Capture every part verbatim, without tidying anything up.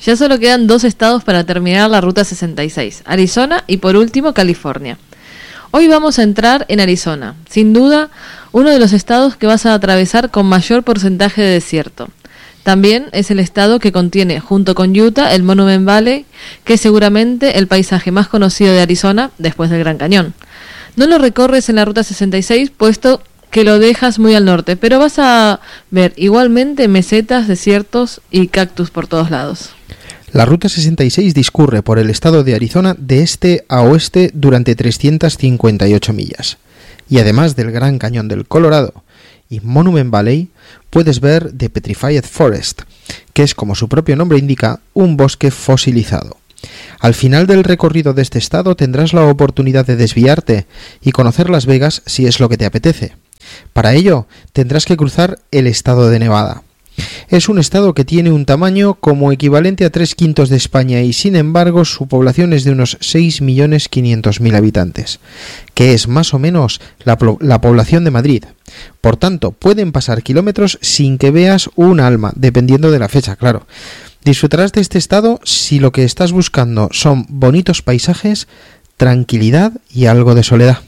Ya solo quedan dos estados para terminar la Ruta sesenta y seis, Arizona y por último California. Hoy vamos a entrar en Arizona, sin duda uno de los estados que vas a atravesar con mayor porcentaje de desierto. También es el estado que contiene, junto con Utah, el Monument Valley, que es seguramente el paisaje más conocido de Arizona después del Gran Cañón. No lo recorres en la Ruta sesenta y seis, puesto que lo dejas muy al norte, pero vas a ver igualmente mesetas, desiertos y cactus por todos lados. La Ruta sesenta y seis discurre por el estado de Arizona de este a oeste durante trescientas cincuenta y ocho millas. Y además del Gran Cañón del Colorado y Monument Valley, puedes ver The Petrified Forest, que es, como su propio nombre indica, un bosque fosilizado. Al final del recorrido de este estado tendrás la oportunidad de desviarte y conocer Las Vegas si es lo que te apetece. Para ello, tendrás que cruzar el estado de Nevada. Es un estado que tiene un tamaño como equivalente a tres quintos de España y, sin embargo, su población es de unos seis millones quinientos mil habitantes, que es más o menos la, la población de Madrid. Por tanto, pueden pasar kilómetros sin que veas un alma, dependiendo de la fecha, claro. Disfrutarás de este estado si lo que estás buscando son bonitos paisajes, tranquilidad y algo de soledad.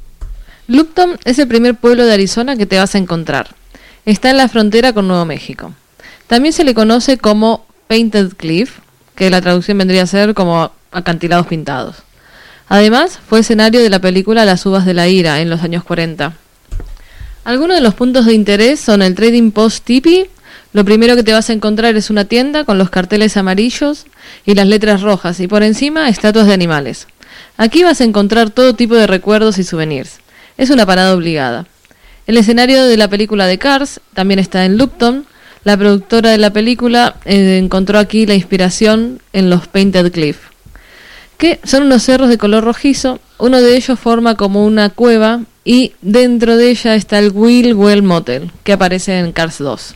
Lupton es el primer pueblo de Arizona que te vas a encontrar. Está en la frontera con Nuevo México. También se le conoce como Painted Cliff, que la traducción vendría a ser como acantilados pintados. Además, fue escenario de la película Las uvas de la ira en los años cuarenta. Algunos de los puntos de interés son el Trading Post Tipi. Lo primero que te vas a encontrar es una tienda con los carteles amarillos y las letras rojas, y por encima estatuas de animales. Aquí vas a encontrar todo tipo de recuerdos y souvenirs. Es una parada obligada. El escenario de la película de Cars también está en Lupton. La productora de la película eh, encontró aquí la inspiración en los Painted Cliff, que son unos cerros de color rojizo. Uno de ellos forma como una cueva y dentro de ella está el Will Well Motel, que aparece en Cars dos.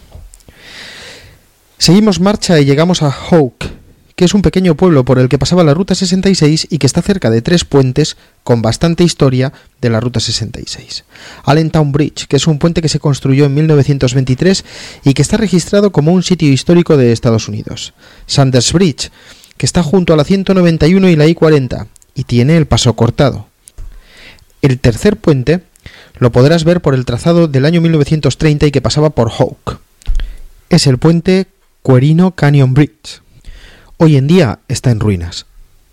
Seguimos marcha y llegamos a Houck, que es un pequeño pueblo por el que pasaba la Ruta sesenta y seis y que está cerca de tres puentes con bastante historia de la Ruta sesenta y seis. Allentown Bridge, que es un puente que se construyó en mil novecientos veintitrés y que está registrado como un sitio histórico de Estados Unidos. Sanders Bridge, que está junto a la ciento noventa y uno y la I cuarenta y tiene el paso cortado. El tercer puente lo podrás ver por el trazado del año mil novecientos treinta y que pasaba por Houck. Es el puente Querino Canyon Bridge. Hoy en día está en ruinas.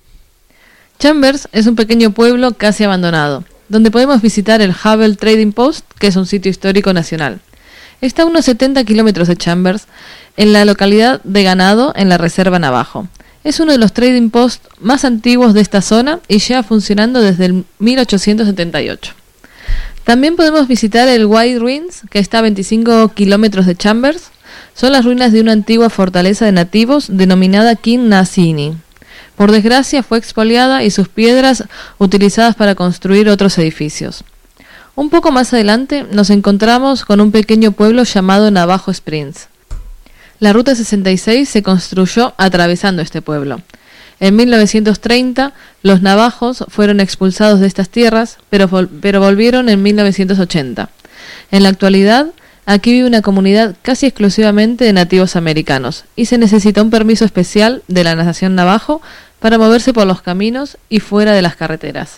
Chambers es un pequeño pueblo casi abandonado, donde podemos visitar el Hubble Trading Post, que es un sitio histórico nacional. Está a unos setenta kilómetros de Chambers, en la localidad de Ganado, en la Reserva Navajo. Es uno de los trading posts más antiguos de esta zona y lleva funcionando desde el mil ochocientos setenta y ocho. También podemos visitar el White Ruins, que está a veinticinco kilómetros de Chambers. Son las ruinas de una antigua fortaleza de nativos denominada King Nasini. Por desgracia fue expoliada y sus piedras utilizadas para construir otros edificios. Un poco más adelante nos encontramos con un pequeño pueblo llamado Navajo Springs. La Ruta sesenta y seis se construyó atravesando este pueblo. En mil novecientos treinta los navajos fueron expulsados de estas tierras, pero, vol- pero volvieron en mil novecientos ochenta. En la actualidad, aquí vive una comunidad casi exclusivamente de nativos americanos y se necesita un permiso especial de la nación navajo para moverse por los caminos y fuera de las carreteras.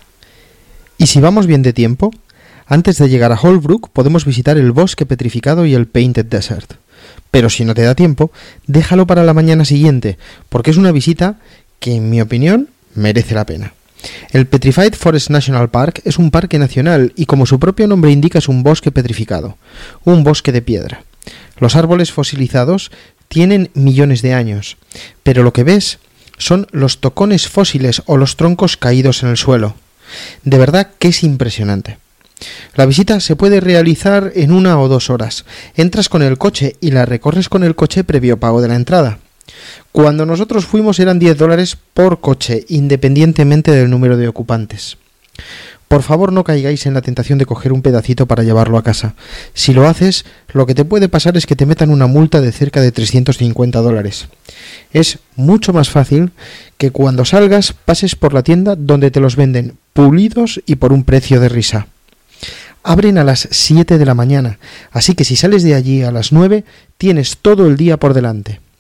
Y si vamos bien de tiempo, antes de llegar a Holbrook podemos visitar el bosque petrificado y el Painted Desert. Pero si no te da tiempo, déjalo para la mañana siguiente, porque es una visita que, en mi opinión, merece la pena. El Petrified Forest National Park es un parque nacional y, como su propio nombre indica, es un bosque petrificado, un bosque de piedra. Los árboles fosilizados tienen millones de años, pero lo que ves son los tocones fósiles o los troncos caídos en el suelo. De verdad que es impresionante. La visita se puede realizar en una o dos horas. Entras con el coche y la recorres con el coche previo pago de la entrada. Cuando nosotros fuimos eran diez dólares por coche, independientemente del número de ocupantes. Por favor, no caigáis en la tentación de coger un pedacito para llevarlo a casa. Si lo haces, lo que te puede pasar es que te metan una multa de cerca de trescientos cincuenta dólares. Es mucho más fácil que cuando salgas pases por la tienda donde te los venden pulidos y por un precio de risa. Abren a las siete de la mañana, así que si sales de allí a las nueve, tienes todo el día por delante.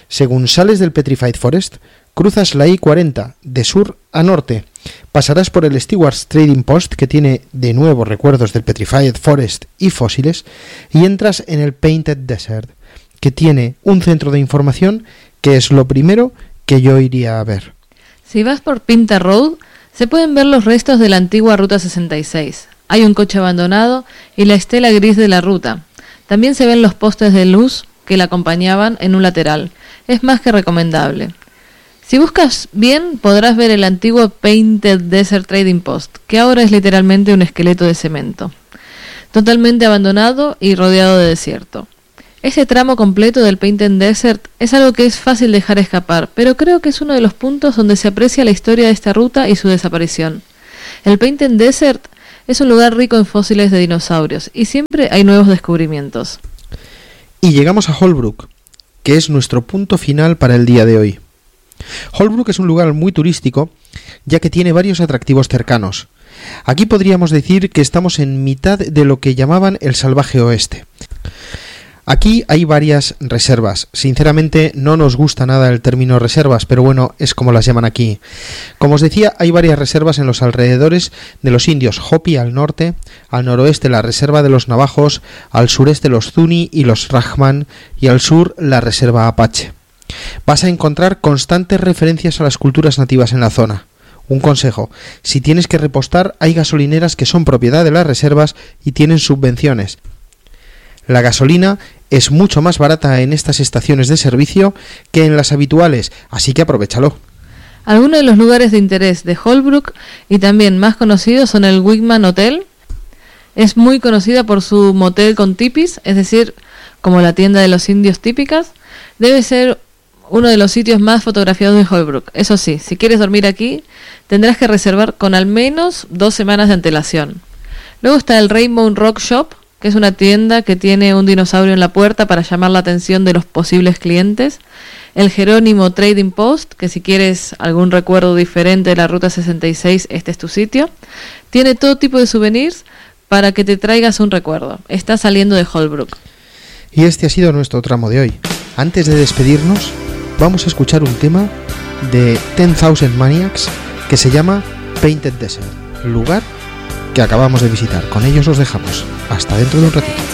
Según sales del Petrified Forest, cruzas la I cuarenta de sur a norte, pasarás por el Stewart's Trading Post, que tiene de nuevo recuerdos del Petrified Forest y fósiles, y entras en el Painted Desert, que tiene un centro de información que es lo primero que yo iría a ver. Si vas por Pinta Road, se pueden ver los restos de la antigua Ruta sesenta y seis. Hay un coche abandonado y la estela gris de la ruta. También se ven los postes de luz que la acompañaban en un lateral. Es más que recomendable. Si buscas bien, podrás ver el antiguo Painted Desert Trading Post, que ahora es literalmente un esqueleto de cemento, totalmente abandonado y rodeado de desierto. Ese tramo completo del Painted Desert es algo que es fácil dejar escapar, pero creo que es uno de los puntos donde se aprecia la historia de esta ruta y su desaparición. El Painted Desert es un lugar rico en fósiles de dinosaurios y siempre hay nuevos descubrimientos. Y llegamos a Holbrook, que es nuestro punto final para el día de hoy. Holbrook es un lugar muy turístico, ya que tiene varios atractivos cercanos. Aquí podríamos decir que estamos en mitad de lo que llamaban el salvaje oeste. Aquí hay varias reservas. Sinceramente no nos gusta nada el término reservas, pero bueno, es como las llaman aquí. Como os decía, hay varias reservas en los alrededores de los indios Hopi al norte, al noroeste la reserva de los navajos, al sureste los Zuni y los Rahman y al sur la reserva Apache. Vas a encontrar constantes referencias a las culturas nativas en la zona. Un consejo: si tienes que repostar, hay gasolineras que son propiedad de las reservas y tienen subvenciones. La gasolina es mucho más barata en estas estaciones de servicio que en las habituales, así que aprovéchalo. Algunos de los lugares de interés de Holbrook y también más conocidos son el Wigman Hotel. Es muy conocida por su motel con tipis, es decir, como la tienda de los indios típicas. Debe ser uno de los sitios más fotografiados de Holbrook. Eso sí, si quieres dormir aquí, tendrás que reservar con al menos dos semanas de antelación. Luego está el Rainbow Rock Shop, que es una tienda que tiene un dinosaurio en la puerta para llamar la atención de los posibles clientes. El Jerónimo Trading Post, que si quieres algún recuerdo diferente de la Ruta sesenta y seis, este es tu sitio. Tiene todo tipo de souvenirs para que te traigas un recuerdo. Está saliendo de Holbrook. Y este ha sido nuestro tramo de hoy. Antes de despedirnos, vamos a escuchar un tema de Ten Thousand Maniacs que se llama Painted Desert, lugar que acabamos de visitar. Con ellos os dejamos. Hasta dentro de un ratito.